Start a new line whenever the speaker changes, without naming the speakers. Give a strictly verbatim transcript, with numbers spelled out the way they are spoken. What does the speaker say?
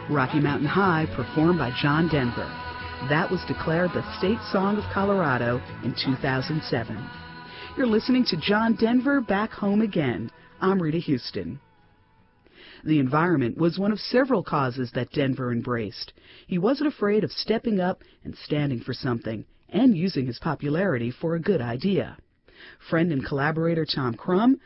Rocky Mountain High, performed by John Denver. That was declared the State Song of Colorado in two thousand seven. You're listening to John Denver Back Home Again. I'm Rita Houston. The environment was one of several causes that Denver embraced. He wasn't afraid of stepping up and standing for something, and using his popularity for a good idea. Friend and collaborator Tom Crum